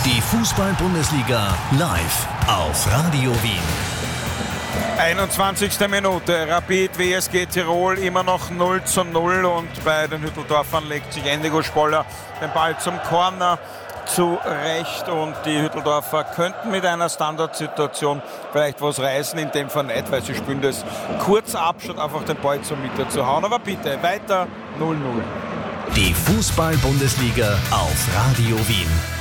Die Fußball-Bundesliga live auf Radio Wien. 21. Minute, Rapid WSG Tirol immer noch 0:0 und bei den Hütteldorfern legt sich Endigo Spoller den Ball zum Corner zurecht und die Hütteldorfer könnten mit einer Standardsituation vielleicht was reißen, in dem Fall nicht, weil sie spielen das kurz ab, statt einfach den Ball zur Mitte zu hauen. Aber bitte, weiter 0:0. Die Fußball-Bundesliga auf Radio Wien.